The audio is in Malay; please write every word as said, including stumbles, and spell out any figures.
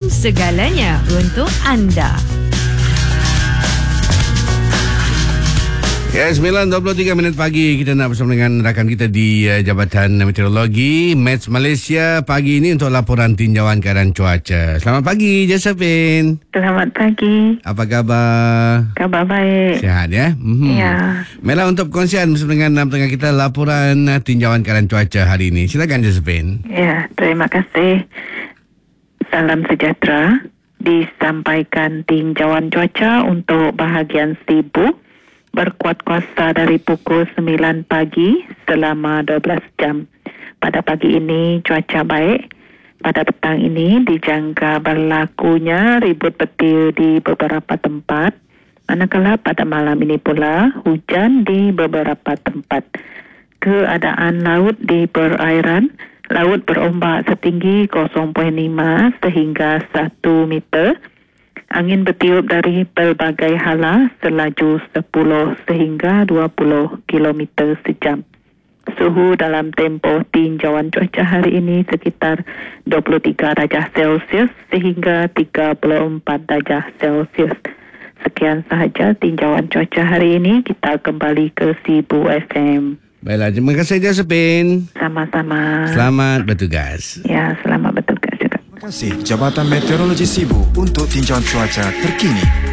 segalanya untuk anda. Ya, sembilan dua puluh tiga minit pagi kita nak bersama dengan rakan kita di uh, Jabatan Meteorologi M E T S Malaysia pagi ini untuk laporan tinjauan keadaan cuaca. Selamat pagi Josephine. Selamat pagi. Apa khabar? Khabar baik. Sihat ya? Mm-hmm. Ya. Mela untuk perkongsian bersama dengan tengah kita laporan uh, tinjauan keadaan cuaca hari ini. Silakan Josephine. Ya, terima kasih. Salam sejahtera. Disampaikan tinjauan cuaca untuk bahagian Sibu. Berkuat kuasa dari pukul sembilan pagi selama dua belas jam. Pada pagi ini cuaca baik. Pada petang ini dijangka berlakunya ribut petir di beberapa tempat. Manakala pada malam ini pula hujan di beberapa tempat. Keadaan laut di perairan, laut berombak setinggi kosong perpuluhan lima sehingga satu meter. Angin bertiup dari pelbagai hala selaju sepuluh sehingga dua puluh kilometer sejam. Suhu dalam tempoh tinjauan cuaca hari ini sekitar dua puluh tiga darjah Celsius sehingga tiga puluh empat darjah Celsius. Sekian sahaja tinjauan cuaca hari ini. Kita kembali ke Sibu F M. Baiklah, terima kasih Josephine. Sama-sama. Selamat bertugas. Ya, selamat bertugas juga. Terima kasih Jabatan Meteorologi Sibu untuk tinjauan cuaca terkini.